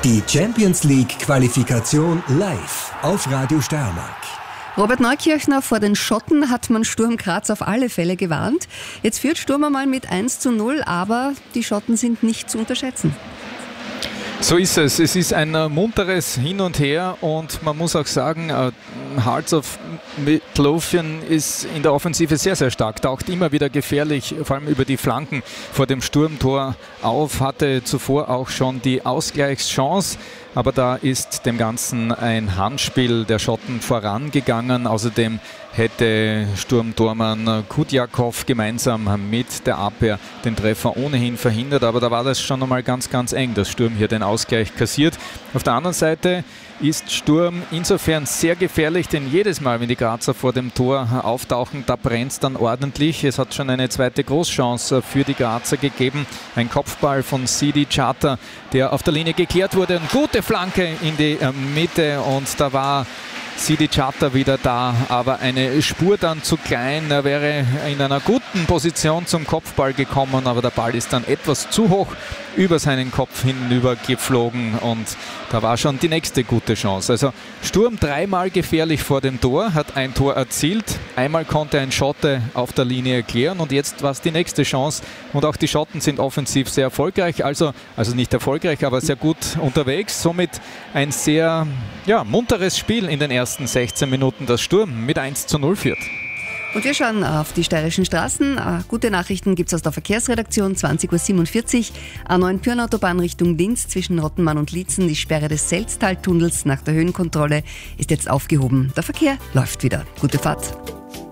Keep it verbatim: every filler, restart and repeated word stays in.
Die Champions League Qualifikation live auf Radio Steiermark. Robert Neukirchner, vor den Schotten hat man Sturm Graz auf alle Fälle gewarnt. Jetzt führt Sturm einmal mit eins zu null, aber die Schotten sind nicht zu unterschätzen. So ist es. Es ist ein äh, munteres Hin und Her und man muss auch sagen, äh, Hearts of Midlothian ist in der Offensive sehr, sehr stark, taucht immer wieder gefährlich, vor allem über die Flanken vor dem Sturmtor auf, hatte zuvor auch schon die Ausgleichschance. Aber da ist dem Ganzen ein Handspiel der Schotten vorangegangen. Außerdem hätte Sturmtormann Kudjakov gemeinsam mit der Abwehr den Treffer ohnehin verhindert. Aber da war das schon einmal ganz, ganz eng, dass Sturm hier den Ausgleich kassiert. Auf der anderen Seite ist Sturm insofern sehr gefährlich, denn jedes Mal, wenn die Grazer vor dem Tor auftauchen, da brennt es dann ordentlich. Es hat schon eine zweite Großchance für die Grazer gegeben. Ein Kopfball von Sidi Chata, der auf der Linie geklärt wurde. Eine gute Flanke in die Mitte und da war Sidi Chata wieder da, aber eine Spur dann zu klein. Er wäre in einer guten Position zum Kopfball gekommen, aber der Ball ist dann etwas zu hoch über seinen Kopf hinüber geflogen und da war schon die nächste gute Chance. Also Sturm dreimal gefährlich vor dem Tor, hat ein Tor erzielt, einmal konnte ein Schotte auf der Linie klären und jetzt war es die nächste Chance und auch die Schotten sind offensiv sehr erfolgreich, also, also nicht erfolgreich, aber sehr gut unterwegs, somit ein sehr ja, munteres Spiel in den ersten sechzehn Minuten, das Sturm mit eins zu null führt. Und wir schauen auf die steirischen Straßen. Gute Nachrichten gibt es aus der Verkehrsredaktion, zwanzig Uhr siebenundvierzig. A neun Pyrnautobahn Richtung Linz zwischen Rottenmann und Liezen. Die Sperre des Selztaltunnels nach der Höhenkontrolle ist jetzt aufgehoben. Der Verkehr läuft wieder. Gute Fahrt.